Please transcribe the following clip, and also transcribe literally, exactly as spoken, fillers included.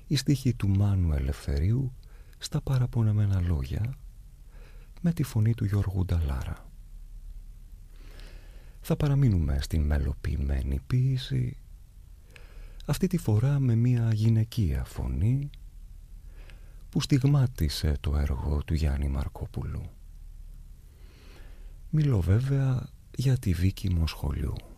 η στίχη του Μάνου Ελευθερίου στα παραπονεμένα λόγια με τη φωνή του Γιώργου Νταλάρα. Θα παραμείνουμε στην μελοποιημένη ποίηση, αυτή τη φορά με μια γυναικεία φωνή που στιγμάτισε το έργο του Γιάννη Μαρκόπουλου. Μιλώ βέβαια για τη Βίκη Μοσχολιού.